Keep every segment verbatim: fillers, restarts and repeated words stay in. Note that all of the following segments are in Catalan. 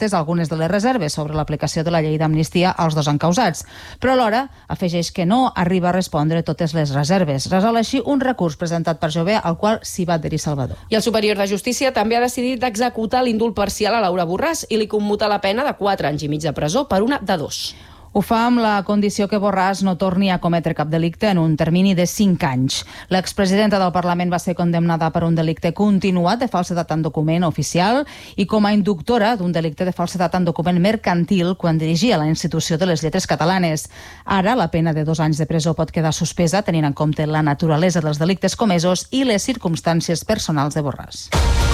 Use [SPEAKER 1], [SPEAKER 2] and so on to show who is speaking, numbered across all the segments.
[SPEAKER 1] respostes a algunes de les reserves sobre l'aplicació de la llei d'amnistia als dos encausats, però alhora afegeix que no arriba a respondre totes les reserves. Resol així un recurs presentat per Jové, al qual s'hi va adherir Salvador.
[SPEAKER 2] I el Superior de Justícia també ha decidit executar l'indult parcial a Laura Borràs i li commuta la pena de quatre anys i mig de presó per una de dos.
[SPEAKER 1] Ho fa amb la condició que Borràs no torni a cometre cap delicte en un termini de cinc anys. L'expresidenta del Parlament va ser condemnada per un delicte continuat de falsedat en document oficial i com a inductora d'un delicte de falsedat en document mercantil quan dirigia la Institució de les Lletres Catalanes. Ara, la pena de dos anys de presó pot quedar suspesa tenint en compte la naturalesa dels delictes comesos i les circumstàncies personals de Borràs.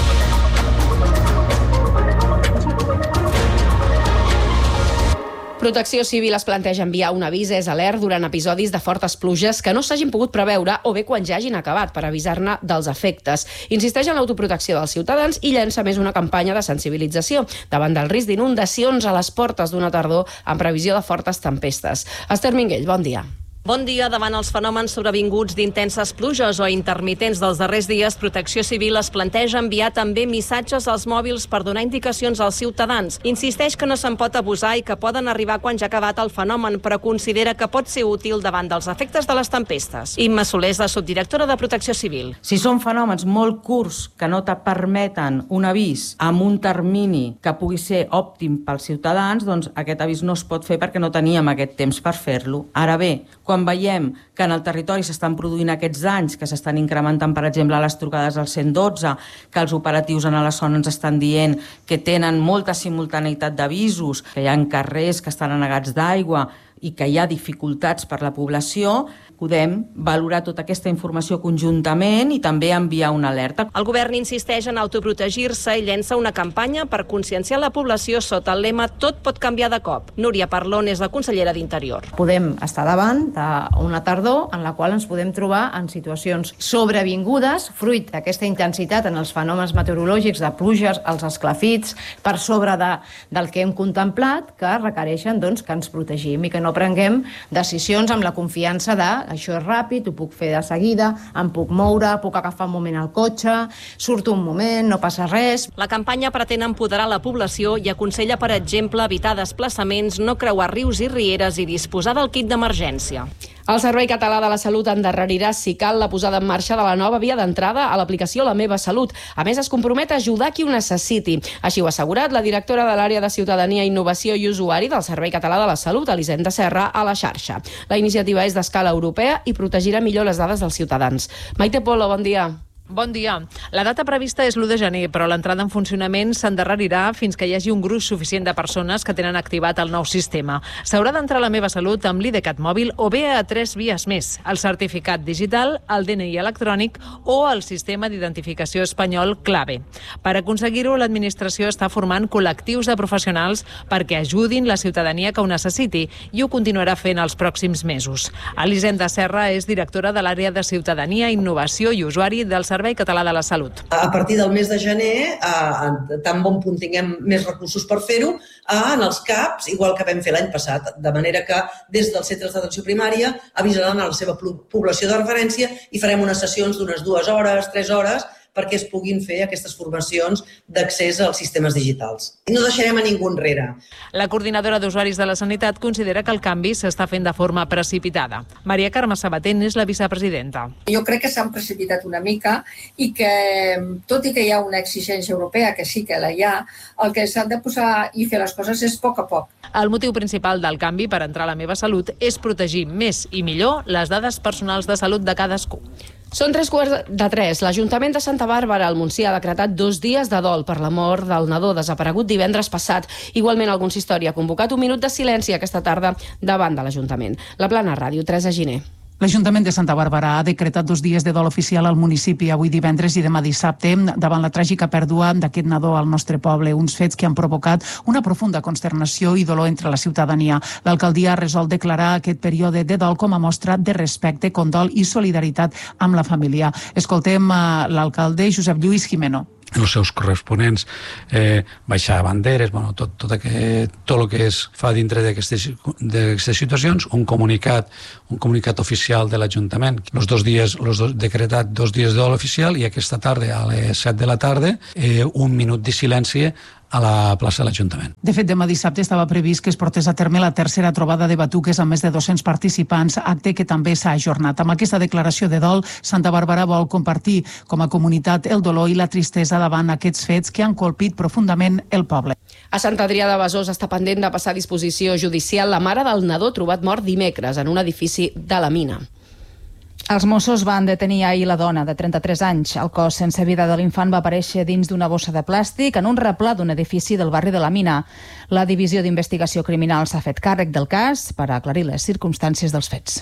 [SPEAKER 2] Protecció Civil es planteja enviar un avís és alert durant episodis de fortes pluges que no s'hagin pogut preveure o bé quan ja hagin acabat per avisar-ne dels efectes. Insisteix en l'autoprotecció dels ciutadans i llença més una campanya de sensibilització davant del risc d'inundacions a les portes d'una tardor en previsió de fortes tempestes. Esther Minguell, bon dia.
[SPEAKER 3] Bon dia. Davant els fenòmens sobrevinguts d'intenses pluges o intermitents dels darrers dies, Protecció Civil es planteja enviar també missatges als mòbils per donar indicacions als ciutadans. Insisteix que no se'n pot abusar i que poden arribar quan ja ha acabat el fenomen, però considera que pot ser útil davant dels efectes de les tempestes. Imma Soler és la subdirectora de Protecció Civil.
[SPEAKER 4] Si són fenòmens molt curts que no te permeten un avís amb un termini que pugui ser òptim pels ciutadans, doncs aquest avís no es pot fer perquè no teníem aquest temps per fer-lo. Ara bé, quan veiem que en el territori s'estan produint aquests danys, que s'estan incrementant, per exemple, les trucades al cent dotze, que els operatius en la zona ens estan dient que tenen molta simultaneïtat d'avisos, que hi ha carrers que estan anegats d'aigua i que hi ha dificultats per la població, podem valorar tota aquesta informació conjuntament i també enviar una alerta.
[SPEAKER 3] El govern insisteix en autoprotegir-se i llença una campanya per conscienciar la població sota el lema «Tot pot canviar de cop». Núria Parlon és la consellera d'Interior.
[SPEAKER 5] Podem estar davant d'una tardor en la qual ens podem trobar en situacions sobrevingudes, fruit d'aquesta intensitat en els fenòmens meteorològics de pluges, els esclafits, per sobre de, del que hem contemplat, que requereixen doncs, que ens protegim i que no prenguem decisions amb la confiança de això és ràpid, ho puc fer de seguida, em puc moure, puc agafar un moment al cotxe, surto un moment, no passa res.
[SPEAKER 3] La campanya pretén empoderar la població i aconsella, per exemple, evitar desplaçaments, no creuar rius i rieres i disposar del kit d'emergència.
[SPEAKER 2] El Servei Català de la Salut endarrerirà, si cal, la posada en marxa de la nova via d'entrada a l'aplicació La meva salut. A més, es compromet a ajudar qui ho necessiti. Així ho ha assegurat la directora de l'àrea de Ciutadania, Innovació i Usuari del Servei Català de la Salut, Elisenda Serra, a la xarxa. La iniciativa és d'escala europea i protegirà millor les dades dels ciutadans. Maite Polo, bon dia.
[SPEAKER 6] Bon dia. La data prevista és l'u de gener, però l'entrada en funcionament s'endarrerirà fins que hi hagi un gruix suficient de persones que tenen activat el nou sistema. S'haurà d'entrar a La meva salut amb l'IDeCAT mòbil o bé a tres vies més: el certificat digital, el D N I electrònic o el sistema d'identificació espanyol Clave. Per aconseguir-ho, l'administració està formant col·lectius de professionals perquè ajudin la ciutadania que ho necessiti i ho continuarà fent els pròxims mesos. Elisenda Serra és directora de l'àrea de Ciutadania, Innovació i Usuari del Servei Català de la Salut.
[SPEAKER 7] A partir del mes de gener, eh, tan bon punt tinguem més recursos per fer-ho, eh, en els C A Ps, igual que vam fer l'any passat, de manera que des dels centres d'atenció primària avisaran a la seva població de referència i farem unes sessions d'unes dues hores, tres hores, perquè es puguin fer aquestes formacions d'accés als sistemes digitals. I no deixarem a ningú enrere.
[SPEAKER 6] La coordinadora d'usuaris de la sanitat considera que el canvi s'està fent de forma precipitada. Maria Carme Sabater és la vicepresidenta.
[SPEAKER 8] Jo crec que s'han precipitat una mica i que, tot i que hi ha una exigència europea, que sí que la hi ha, el que s'han de posar i fer les coses és a poc a poc.
[SPEAKER 6] El motiu principal del canvi per entrar a La meva salut és protegir més i millor les dades personals de salut de cadascú.
[SPEAKER 2] Són tres quarts de tres. L'Ajuntament de Santa Bàrbara, al Montsià, ha decretat dos dies de dol per la mort del nadó desaparegut divendres passat. Igualment, el consistori ha convocat un minut de silenci aquesta tarda davant de l'Ajuntament. La Plana Ràdio, Teresa Giner.
[SPEAKER 9] L'Ajuntament de Santa Bàrbara ha decretat dos dies de dol oficial al municipi avui divendres i demà dissabte davant la tràgica pèrdua d'aquest nadó al nostre poble, uns fets que han provocat una profunda consternació i dolor entre la ciutadania. L'alcaldia ha resolt declarar aquest període de dol com a mostra de respecte, condol i solidaritat amb la família. Escoltem l'alcalde Josep Lluís Jimeno.
[SPEAKER 10] Els seus corresponents, eh, baixar banderes, bueno, tot, tot, aquest, tot el que es fa dintre d'aquestes situacions, un comunicat, un comunicat oficial de l'Ajuntament. Els dos dies, els dos, decretat dos dies de dol oficial i aquesta tarda, a les set de la tarda, eh, un minut de silenci a la plaça de l'Ajuntament.
[SPEAKER 9] De fet, demà dissabte estava previst que es portés a terme la tercera trobada de batuques amb més de dos-cents participants, acte que també s'ha ajornat. Amb aquesta declaració de dol, Santa Bàrbara vol compartir com a comunitat el dolor i la tristesa davant aquests fets que han colpit profundament el poble.
[SPEAKER 2] A Sant Adrià de Besòs està pendent de passar a disposició judicial la mare del nadó trobat mort dimecres en un edifici de la mina.
[SPEAKER 1] Els Mossos van detenir ahir la dona de trenta-tres anys. El cos sense vida de l'infant va aparèixer dins d'una bossa de plàstic en un replà d'un edifici del barri de la Mina. La Divisió d'Investigació Criminal s'ha fet càrrec del cas per aclarir les circumstàncies dels fets.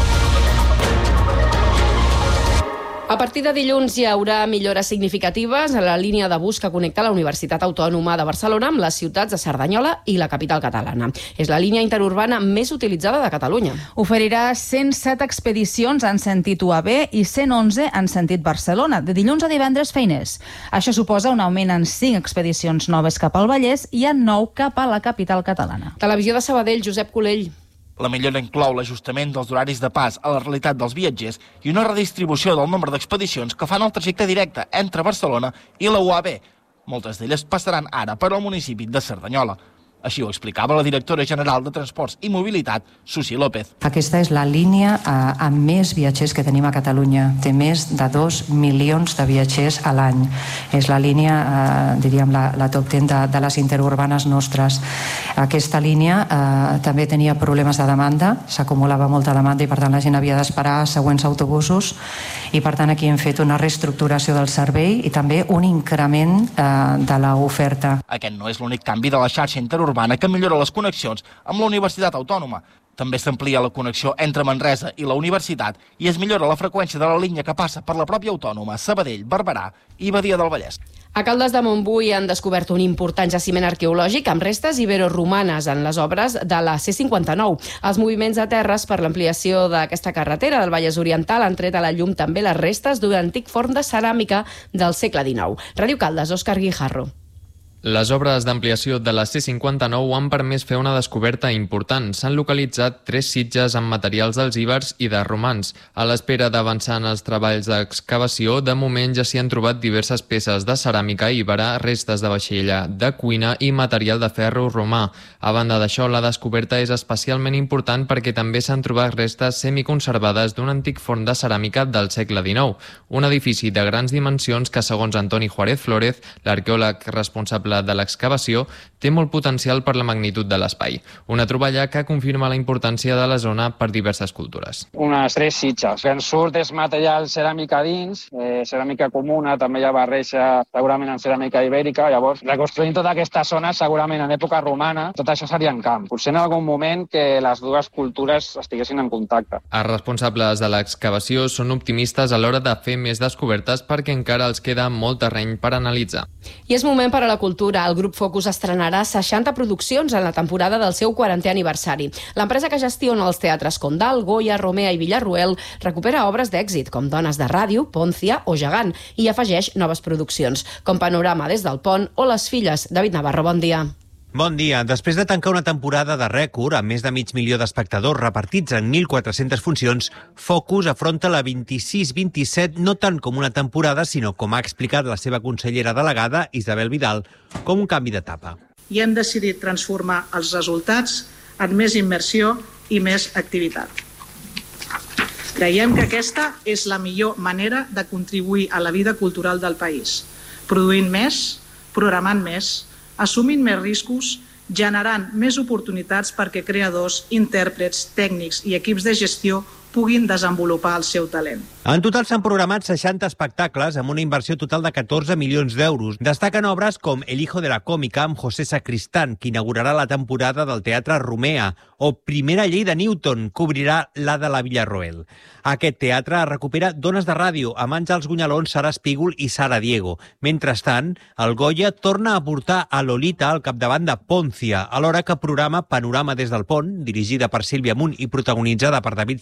[SPEAKER 2] A partir de dilluns hi haurà millores significatives a la línia de bus que connecta la Universitat Autònoma de Barcelona amb les ciutats de Cerdanyola i la capital catalana. És la línia interurbana més utilitzada de Catalunya.
[SPEAKER 1] Oferirà cent set expedicions en sentit U A B i cent onze en sentit Barcelona, de dilluns a divendres feiners. Això suposa un augment en cinc expedicions noves cap al Vallès i en nou cap a la capital catalana.
[SPEAKER 2] Televisió de Sabadell, Josep Colell.
[SPEAKER 11] La millora inclou l'ajustament dels horaris de pas a la realitat dels viatgers i una redistribució del nombre d'expedicions que fan el trajecte directe entre Barcelona i la U A B. Moltes d'elles passaran ara per al municipi de Cerdanyola. Així ho explicava la directora general de Transports i Mobilitat, Susi López.
[SPEAKER 12] Aquesta és la línia eh, amb més viatgers que tenim a Catalunya. Té més de dos milions de viatgers a l'any. És la línia, eh, diríem, la, la top deu de, de les interurbanes nostres. Aquesta línia eh, també tenia problemes de demanda, s'acumulava molta demanda i per tant la gent havia d'esperar següents autobusos i per tant aquí hem fet una reestructuració del servei i també un increment eh, de l'oferta.
[SPEAKER 11] Aquest no és l'únic canvi de la xarxa interurbana que millora les connexions amb la Universitat Autònoma. També s'amplia la connexió entre Manresa i la Universitat i es millora la freqüència de la línia que passa per la pròpia Autònoma, Sabadell, Barberà i Badia del Vallès.
[SPEAKER 2] A Caldes de Montbui han descobert un important jaciment arqueològic amb restes iberoromanes en les obres de la C cinquanta-nou. Els moviments de terres per l'ampliació d'aquesta carretera del Vallès Oriental han tret a la llum també les restes d'un antic forn de ceràmica del segle dinou. Ràdio Caldes, Òscar Guijarro.
[SPEAKER 13] Les obres d'ampliació de la C cinquanta-nou han permès fer una descoberta important. S'han localitzat tres sitges amb materials dels ibers i de romans. A l'espera d'avançar en els treballs d'excavació, de moment ja s'hi han trobat diverses peces de ceràmica íbera, restes de vaixella, de cuina i material de ferro romà. A banda d'això, la descoberta és especialment important perquè també s'han trobat restes semiconservades d'un antic forn de ceràmica del segle dinou. Un edifici de grans dimensions que, segons Antoni Juárez Flórez, l'arqueòleg responsable de l'excavació, té molt potencial per la magnitud de l'espai. Una troballa que confirma la importància de la zona per diverses cultures.
[SPEAKER 14] Unes tres sitges. Que en surt és material ceràmica dins, eh, ceràmica comuna, també hi ha barreja segurament en ceràmica ibèrica. Llavors, reconstruint tota aquesta zona, segurament en època romana, tot això seria en camp. Potser en algun moment que les dues cultures estiguessin en contacte.
[SPEAKER 13] Els responsables de l'excavació són optimistes a l'hora de fer més descobertes perquè encara els queda molt terreny per analitzar.
[SPEAKER 2] I és moment per a la cultura. El grup Focus estrenarà seixanta produccions en la temporada del seu quarantè aniversari. L'empresa que gestiona els teatres Condal, Goya, Romea i Villarroel recupera obres d'èxit com Dones de Ràdio, Pòncia o Gegant i afegeix noves produccions com Panorama des del Pont o Les Filles. David Navarro, bon dia.
[SPEAKER 15] Bon dia. Després de tancar una temporada de rècord amb més de mig milió d'espectadors repartits en mil quatre-centes funcions, Focus afronta la vint-i-sis vint-i-set no tant com una temporada, sinó, com ha explicat la seva consellera delegada, Isabel Vidal, com un canvi d'etapa.
[SPEAKER 16] I hem decidit transformar els resultats en més immersió i més activitat. Creiem que aquesta és la millor manera de contribuir a la vida cultural del país, produint més, programant més, assumint més riscos, generant més oportunitats perquè creadors, intèrprets, tècnics i equips de gestió puguin desenvolupar el seu talent.
[SPEAKER 15] En total s'han programat seixanta espectacles amb una inversió total de catorze milions d'euros. Destaquen obres com El hijo de la còmica amb José Sacristán, que inaugurarà la temporada del Teatre Romea, o Primera llei de Newton, que obrirà la de la Villarroel. Aquest teatre recupera Dones de Ràdio amb Àngels Gunyalón, Sara Espígol i Sara Diego. Mentrestant, el Goya torna a portar a Lolita al capdavant de Pòncia, alhora que programa Panorama des del Pont, dirigida per Sílvia Munt i protagonitzada per David Selvas,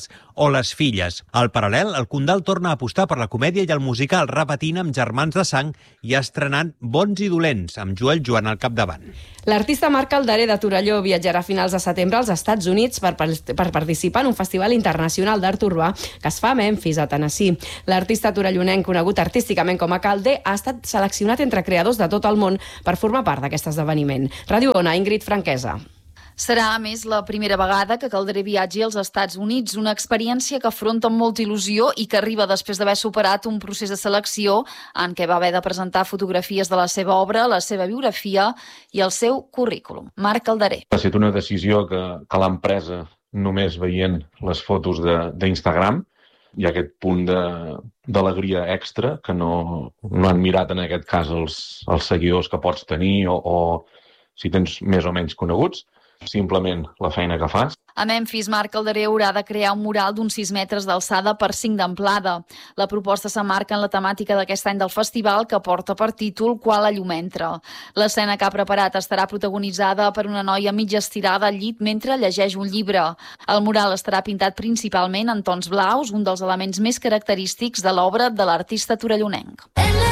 [SPEAKER 15] fills o les filles. Al paral·lel, el Condal torna a apostar per la comèdia i el musical repetint amb Germans de Sang i estrenant Bons i Dolents, amb Joel Joan al capdavant.
[SPEAKER 2] L'artista Marc Calderé de Torelló viatjarà a finals de setembre als Estats Units per, per participar en un festival internacional d'art urbà que es fa a Memphis, a Tennessee. L'artista torellonenc, conegut artísticament com a Calder, ha estat seleccionat entre creadors de tot el món per formar part d'aquest esdeveniment. Ràdio Ona, Ingrid Franquesa.
[SPEAKER 17] Serà, a més, la primera vegada que Calderé viatgi als Estats Units, una experiència que afronta amb molta il·lusió i que arriba després d'haver superat un procés de selecció en què va haver de presentar fotografies de la seva obra, la seva biografia i el seu currículum. Marc Calderé.
[SPEAKER 18] Ha estat una decisió que, que l'empresa, només veient les fotos d'Instagram, hi ha aquest punt d'alegria extra que no, no han mirat en aquest cas els, els seguidors que pots tenir o, o si tens més o menys coneguts, simplement la feina que fas.
[SPEAKER 17] A Memphis, Marc Calderé haurà de crear un mural d'uns sis metres d'alçada per cinc d'amplada. La proposta s'emmarca en la temàtica d'aquest any del festival, que porta per títol Quan la llum entra. L'escena que ha preparat estarà protagonitzada per una noia mitja estirada al llit mentre llegeix un llibre. El mural estarà pintat principalment en tons blaus, un dels elements més característics de l'obra de l'artista torellonenc.